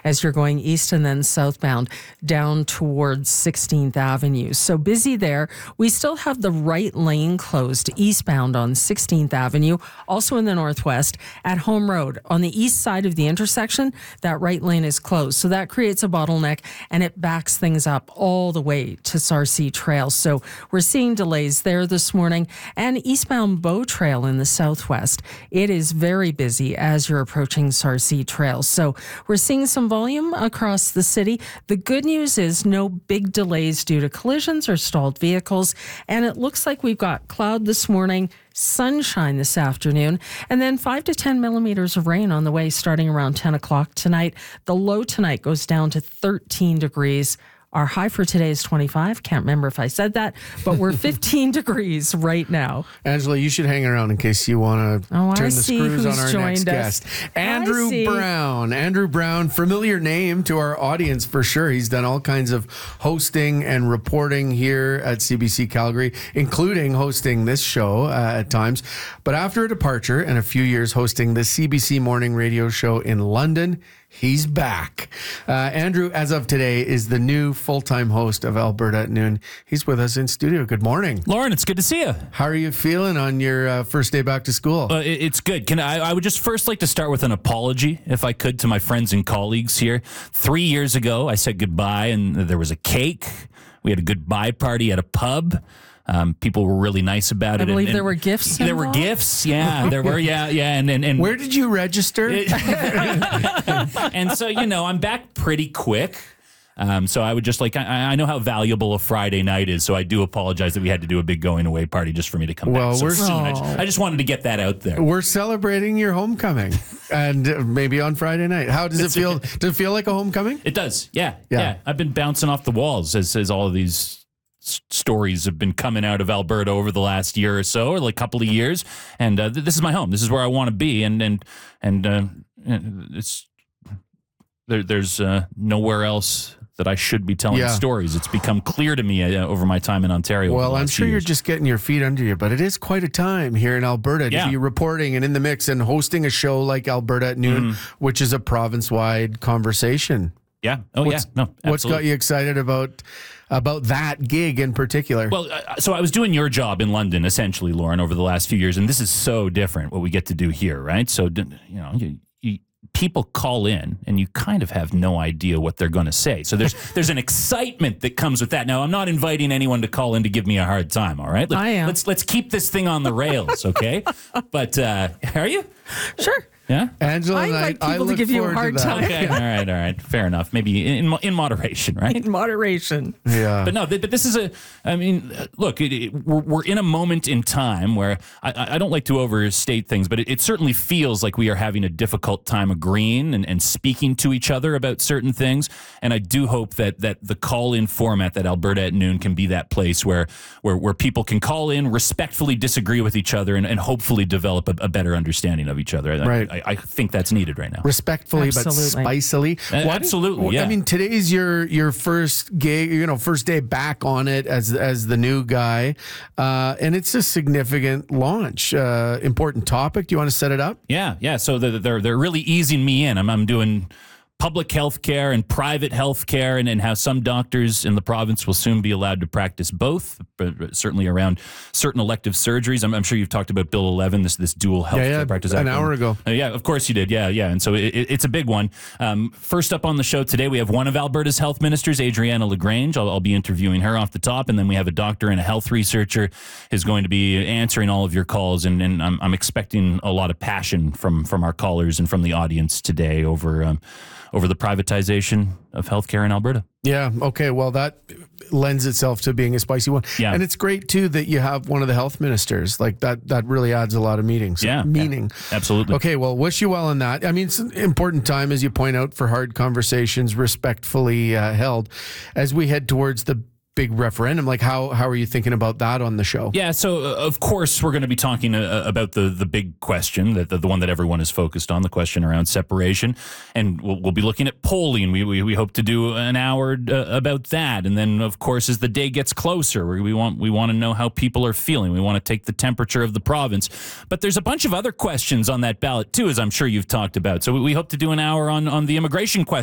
as you're going east and then southbound down towards 16th Avenue. So busy there. We still have the right lane closed eastbound on 16th Avenue, also in the northwest at Home Road. On the east side of the intersection, that right lane is closed. So that creates a bottleneck and it backs things up all the way to Sarcee Trail. So we're seeing delays there this morning. And eastbound Bow Trail in the southwest, it is very busy as you're approaching Sarcee Trail. So we're seeing some volume across the city. The good news is no big delays due to collisions or stalled vehicles. And it looks like we've got cloud this morning, sunshine this afternoon, and then 5 to 10 millimeters of rain on the way starting around 10 o'clock tonight. The low tonight goes down to 13 degrees. Our high for today is 25. Can't remember if I said that, but we're 15 degrees right now. Angela, you should hang around in case you want to turn the screws on our next guest. Andrew Brown. Andrew Brown, familiar name to our audience for sure. He's done all kinds of hosting and reporting here at CBC Calgary, including hosting this show at times. But after a departure and a few years hosting the CBC morning radio show in London, he's back. Andrew, as of today, is the new full-time host of Alberta at Noon. He's with us in studio. Good morning. Lauren, it's good to see you. How are you feeling on your first day back to school? It's good. I would just first like to start with an apology, if I could, to my friends and colleagues here. 3 years ago, I said goodbye, and there was a cake. We had a goodbye party at a pub. People were really nice about it. I believe there were gifts. There were gifts. Yeah, there were. Yeah. And where did you register? And so, I'm back pretty quick. So I would just I know how valuable a Friday night is, so I do apologize that we had to do a big going away party just for me to come back so soon. I just wanted to get that out there. We're celebrating your homecoming, and maybe on Friday night. How does it feel? Does it feel like a homecoming? It does. Yeah. I've been bouncing off the walls as all of these stories have been coming out of Alberta over the last year or so, or like a couple of years, and this is my home. This is where I want to be, and it's there's nowhere else that I should be telling stories. It's become clear to me over my time in Ontario. Well, I'm sure you're just getting your feet under you, but it is quite a time here in Alberta to be reporting and in the mix and hosting a show like Alberta at Noon, which is a province-wide conversation. Yeah. No, absolutely. What's got you excited about that gig in particular? Well, so I was doing your job in London, essentially, Lauren, over the last few years, and this is so different what we get to do here, right? So, people call in, and you kind of have no idea what they're going to say. So there's an excitement that comes with that. Now, I'm not inviting anyone to call in to give me a hard time, all right? I am. Let's keep this thing on the rails, okay? But are you? Sure. Yeah, Angela, I invite people to give you a hard time. Okay, all right, fair enough. Maybe in moderation, right? In moderation. Yeah. But no, but this is look, we're in a moment in time where I don't like to overstate things, but it certainly feels like we are having a difficult time agreeing and speaking to each other about certain things. And I do hope that the call-in format that Alberta at Noon can be that place where people can call in, respectfully disagree with each other, and hopefully develop a better understanding of each other. Right. I think that's needed right now. Respectfully, but spicily. Absolutely, yeah. I mean, today's your first gig, first day back on it as the new guy, and it's a significant launch. Important topic. Do you want to set it up? Yeah. So they're really easing me in. I'm doing public health care and private health care, and how some doctors in the province will soon be allowed to practice both, but certainly around certain elective surgeries. I'm sure you've talked about Bill 11, this dual health care practice act. An hour ago. Yeah, of course you did. Yeah. And so it's a big one. First up on the show today, we have one of Alberta's health ministers, Adriana LaGrange. I'll be interviewing her off the top, and then we have a doctor and a health researcher who's going to be answering all of your calls, and I'm expecting a lot of passion from our callers and from the audience today over the privatization of healthcare in Alberta. Yeah. Okay. Well, that lends itself to being a spicy one. Yeah. And it's great too that you have one of the health ministers. Like that really adds a lot of meaning. Yeah. Absolutely. Okay. Well, wish you well in that. I mean, it's an important time, as you point out, for hard conversations, respectfully held, as we head towards the big referendum. Like, how are you thinking about that on the show? Yeah, so of course we're going to be talking about the big question, the one that everyone is focused on, the question around separation, and we'll be looking at polling. We hope to do an hour about that, and then of course as the day gets closer, we want to know how people are feeling. We want to take the temperature of the province, but there's a bunch of other questions on that ballot too, as I'm sure you've talked about. So we hope to do an hour on the immigration question.